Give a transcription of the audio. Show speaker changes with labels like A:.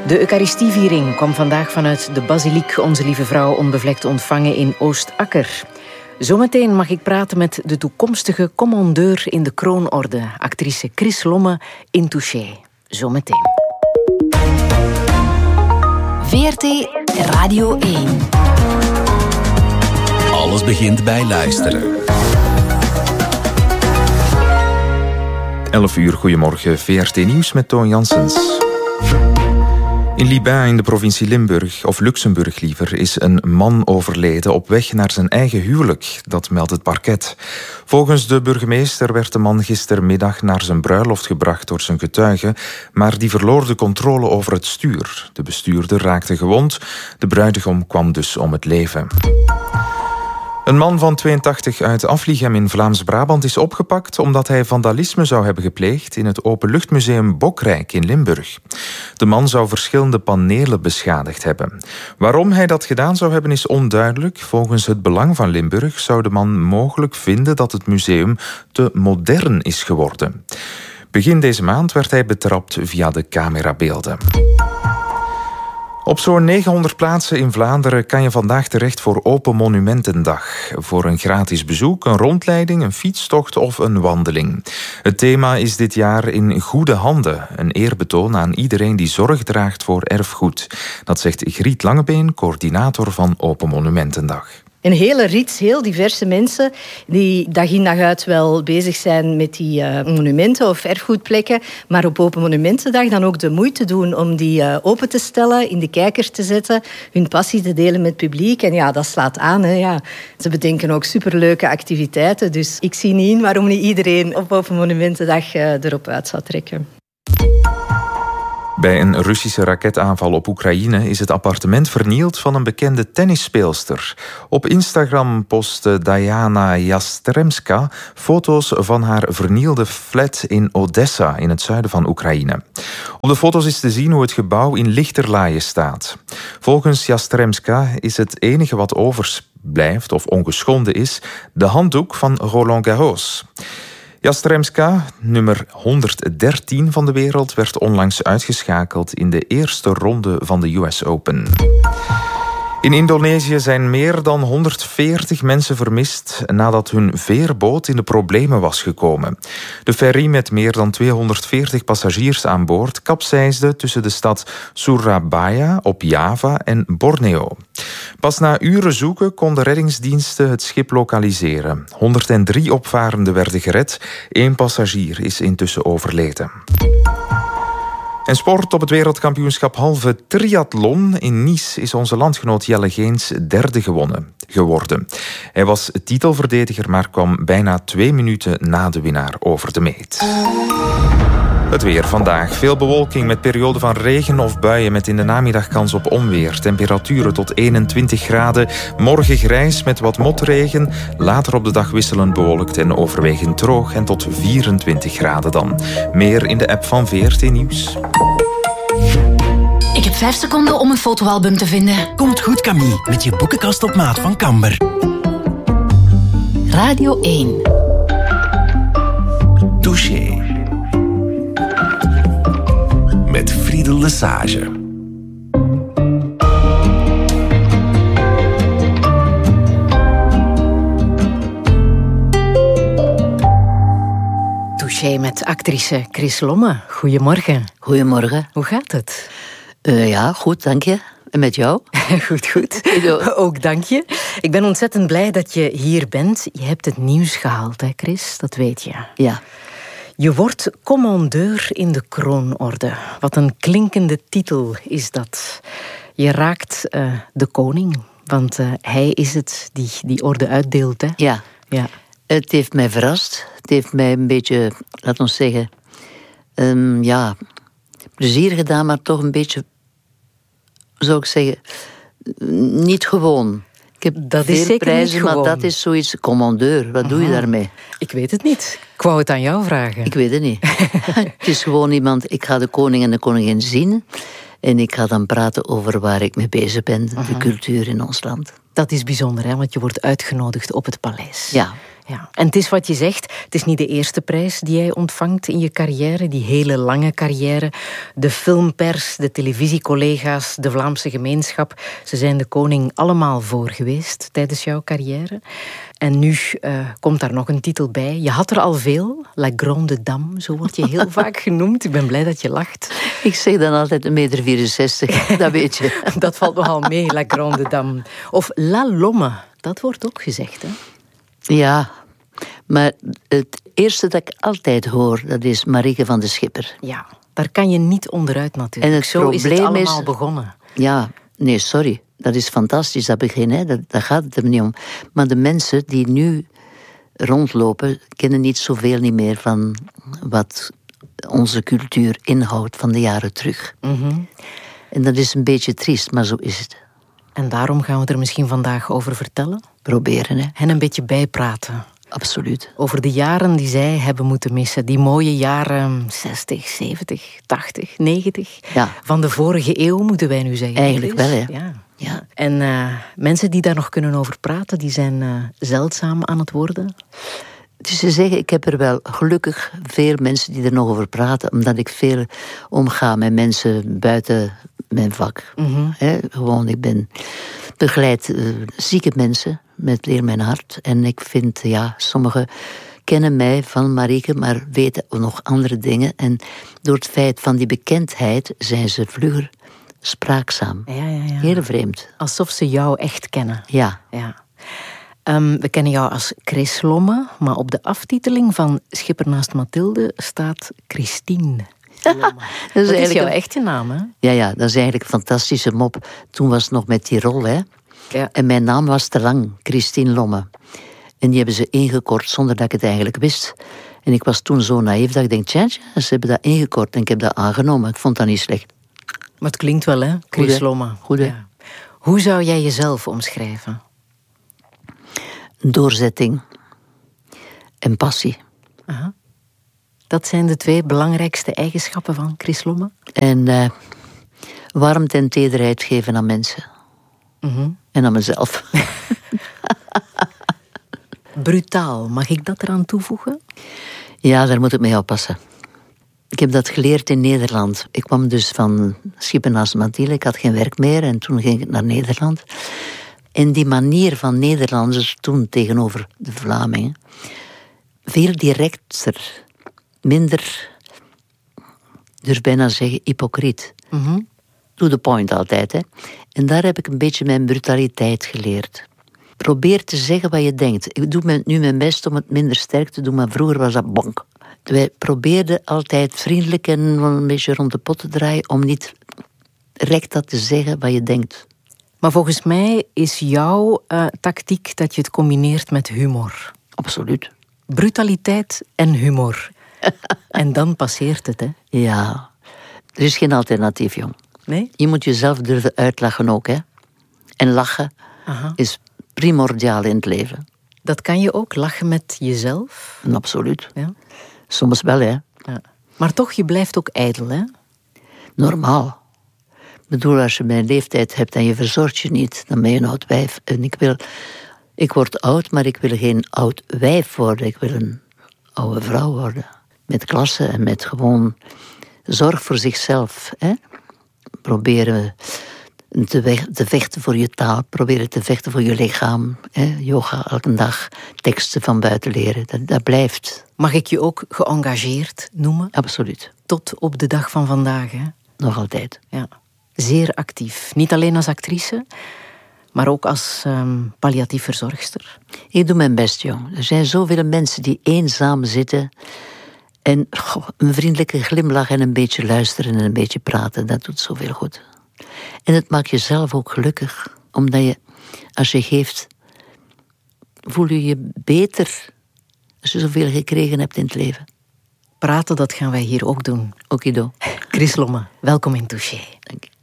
A: De Eucharistieviering kwam vandaag vanuit de basiliek Onze Lieve Vrouw Onbevlekt ontvangen in Oostakker. Zometeen mag ik praten met de toekomstige commandeur in de kroonorde, actrice Chris Lomme in Touché. Zometeen.
B: VRT Radio 1.
C: Alles begint bij luisteren.
D: 11 uur, goedemorgen. VRT Nieuws met Toon Janssens. In Libin in de provincie Limburg, of Luxemburg liever, is een man overleden op weg naar zijn eigen huwelijk. Dat meldt het parket. Volgens de burgemeester werd de man gistermiddag naar zijn bruiloft gebracht door zijn getuigen, maar die verloor de controle over het stuur. De bestuurder raakte gewond. De bruidegom kwam dus om het leven. Een man van 82 uit Afligem in Vlaams-Brabant is opgepakt omdat hij vandalisme zou hebben gepleegd in het Openluchtmuseum Bokrijk in Limburg. De man zou verschillende panelen beschadigd hebben. Waarom hij dat gedaan zou hebben is onduidelijk. Volgens het Belang van Limburg zou de man mogelijk vinden dat het museum te modern is geworden. Begin deze maand werd hij betrapt via de camerabeelden. Op zo'n 900 plaatsen in Vlaanderen kan je vandaag terecht voor Open Monumentendag. Voor een gratis bezoek, een rondleiding, een fietstocht of een wandeling. Het thema is dit jaar in goede handen. Een eerbetoon aan iedereen die zorg draagt voor erfgoed. Dat zegt Griet Langebeen, coördinator van Open Monumentendag.
E: Een hele rits, heel diverse mensen die dag in dag uit wel bezig zijn met die monumenten of erfgoedplekken, maar op Open Monumentendag dan ook de moeite doen om die open te stellen, in de kijker te zetten, hun passie te delen met het publiek. En ja, dat slaat aan. Hè, ja. Ze bedenken ook superleuke activiteiten, dus ik zie niet in waarom niet iedereen op Open Monumentendag erop uit zou trekken.
D: Bij een Russische raketaanval op Oekraïne is het appartement vernield van een bekende tennisspeelster. Op Instagram postte Diana Yastremska foto's van haar vernielde flat in Odessa in het zuiden van Oekraïne. Op de foto's is te zien hoe het gebouw in lichterlaaien staat. Volgens Yastremska is het enige wat overblijft of ongeschonden is de handdoek van Roland Garros. Yastremska, nummer 113 van de wereld, werd onlangs uitgeschakeld in de eerste ronde van de US Open. In Indonesië zijn meer dan 140 mensen vermist nadat hun veerboot in de problemen was gekomen. De ferry met meer dan 240 passagiers aan boord kapseisde tussen de stad Surabaya op Java en Borneo. Pas na uren zoeken konden reddingsdiensten het schip lokaliseren. 103 opvarenden werden gered. 1 passagier is intussen overleden. En sport. Op het wereldkampioenschap halve triathlon in Nice is onze landgenoot Jelle Geens derde geworden. Hij was titelverdediger, maar kwam bijna 2 minuten na de winnaar over de meet. Het weer vandaag. Veel bewolking met perioden van regen of buien met in de namiddag kans op onweer. Temperaturen tot 21 graden. Morgen grijs met wat motregen. Later op de dag wisselend bewolkt en overwegend droog en tot 24 graden dan. Meer in de app van VRT Nieuws.
B: Ik heb 5 seconden om een fotoalbum te vinden.
C: Komt goed, Camille, met je boekenkast op maat van Kamber.
B: Radio 1.
C: Touché. Met Friedel Lesage.
A: Touché met actrice Chris Lomme. Goedemorgen.
F: Goedemorgen.
A: Hoe gaat het?
F: Ja, goed, dank je. En met jou?
A: Goed. Ook dank je. Ik ben ontzettend blij dat je hier bent. Je hebt het nieuws gehaald, hè Chris? Dat weet je.
F: Ja.
A: Je wordt commandeur in de kroonorde. Wat een klinkende titel is dat. Je raakt de koning, want hij is het die orde uitdeelt. Hè?
F: Ja. Het heeft mij verrast. Het heeft mij een beetje, laten we zeggen, plezier gedaan, maar toch een beetje, zou ik zeggen, niet gewoon. Ik heb
A: dat
F: veel
A: is zeker
F: prijzen,
A: niet
F: maar
A: gewoon.
F: dat is zoiets, commandeur. Wat doe je daarmee?
A: Ik weet het niet. Ik wou het aan jou vragen.
F: Ik weet het niet. Het is gewoon iemand, ik ga de koning en de koningin zien. En ik ga dan praten over waar ik mee bezig ben. De cultuur in ons land.
A: Dat is bijzonder, hè? Want je wordt uitgenodigd op het paleis.
F: Ja.
A: Ja. En het is wat je zegt, het is niet de eerste prijs die jij ontvangt in je carrière, die hele lange carrière. De filmpers, de televisiecollega's, de Vlaamse gemeenschap, ze zijn de koning allemaal voor geweest tijdens jouw carrière. En nu komt daar nog een titel bij. Je had er al veel, La Grande Dame, zo word je heel vaak genoemd. Ik ben blij dat je lacht.
F: Ik zeg dan altijd 1,64 meter, dat weet je.
A: Dat valt nogal mee, La Grande Dame. Of La Lomme, dat wordt ook gezegd, hè?
F: Ja, maar het eerste dat ik altijd hoor, dat is Marieke van de Schipper.
A: Ja, daar kan je niet onderuit natuurlijk.
F: En het
A: zo is het
F: probleem
A: allemaal begonnen.
F: Ja, nee, sorry. Dat is fantastisch, dat begin, hè. Daar gaat het er niet om. Maar de mensen die nu rondlopen, kennen niet zoveel niet meer van wat onze cultuur inhoudt van de jaren terug.
A: Mm-hmm.
F: En dat is een beetje triest, maar zo is het.
A: En daarom gaan we er misschien vandaag over vertellen.
F: Proberen, hè.
A: En een beetje bijpraten.
F: Absoluut.
A: Over de jaren die zij hebben moeten missen. Die mooie jaren 60, 70, 80, 90.
F: Ja.
A: Van de vorige eeuw, moeten wij nu zeggen.
F: Eigenlijk wel, hè.
A: Ja.
F: Ja.
A: En mensen die daar nog kunnen over praten, die zijn zeldzaam aan het worden.
F: Het is te zeggen, ik heb er wel gelukkig veel mensen die er nog over praten, omdat ik veel omga met mensen buiten mijn vak.
A: Mm-hmm.
F: Gewoon, ik begeleid zieke mensen met Leer Mijn Hart. En ik vind, ja, sommigen kennen mij van Marieke, maar weten nog andere dingen. En door het feit van die bekendheid zijn ze vlugger spraakzaam.
A: Ja.
F: Heel vreemd.
A: Alsof ze jou echt kennen.
F: Ja.
A: We kennen jou als Chris Lomme, maar op de aftiteling van Schipper naast Mathilde staat Christine Lomme. Dat is jouw echte naam, hè?
F: Ja, dat is eigenlijk een fantastische mop. Toen was het nog met Tirol, hè.
A: Ja.
F: En mijn naam was te lang, Christine Lomme. En die hebben ze ingekort zonder dat ik het eigenlijk wist. En ik was toen zo naïef dat ik denk, tja, ze hebben dat ingekort en ik heb dat aangenomen. Ik vond dat niet slecht.
A: Maar het klinkt wel, hè? Chris Lomme.
F: Goed, hè?
A: Ja. Hoe zou jij jezelf omschrijven?
F: Doorzetting en passie.
A: Aha. Dat zijn de 2 belangrijkste eigenschappen van Chris Lomme?
F: En warmte en tederheid geven aan mensen.
A: Mm-hmm.
F: En aan mezelf.
A: Brutaal, mag ik dat eraan toevoegen?
F: Ja, daar moet ik mee oppassen. Ik heb dat geleerd in Nederland. Ik kwam dus van Schipper naast Mathilde. Ik had geen werk meer en toen ging ik naar Nederland. En die manier van Nederlanders toen tegenover de Vlamingen, veel directer, minder, durf bijna zeggen, hypocriet.
A: Mm-hmm.
F: To the point altijd, hè. En daar heb ik een beetje mijn brutaliteit geleerd. Probeer te zeggen wat je denkt. Ik doe nu mijn best om het minder sterk te doen, maar vroeger was dat bonk. Wij probeerden altijd vriendelijk en een beetje rond de pot te draaien om niet direct dat te zeggen wat je denkt.
A: Maar volgens mij is jouw tactiek dat je het combineert met humor.
F: Absoluut.
A: Brutaliteit en humor. En dan passeert het, hè?
F: Ja, er is geen alternatief, jong.
A: Nee?
F: Je moet jezelf durven uitlachen ook, hè. En lachen is primordiaal in het leven.
A: Dat kan je ook, lachen met jezelf?
F: Absoluut.
A: Ja.
F: Soms wel, hè.
A: Ja. Maar toch, je blijft ook ijdel, hè?
F: Normaal. Ik bedoel, als je mijn leeftijd hebt en je verzorgt je niet, dan ben je een oud wijf. En ik word oud, maar ik wil geen oud wijf worden. Ik wil een oude vrouw worden. Met klasse en met gewoon zorg voor zichzelf. Hè? Proberen te vechten voor je taal. Proberen te vechten voor je lichaam. Hè? Yoga elke dag. Teksten van buiten leren. Dat blijft.
A: Mag ik je ook geëngageerd noemen?
F: Absoluut.
A: Tot op de dag van vandaag, hè?
F: Nog altijd.
A: Ja. Zeer actief. Niet alleen als actrice, maar ook als palliatief verzorgster.
F: Ik doe mijn best, jong. Er zijn zoveel mensen die eenzaam zitten. En een vriendelijke glimlach en een beetje luisteren en een beetje praten, dat doet zoveel goed. En het maakt jezelf ook gelukkig. Omdat je, als je geeft, voel je je beter als je zoveel gekregen hebt in het leven.
A: Praten, dat gaan wij hier ook doen.
F: Okido.
A: Chris Lomme, welkom in Touché.
F: Dank je.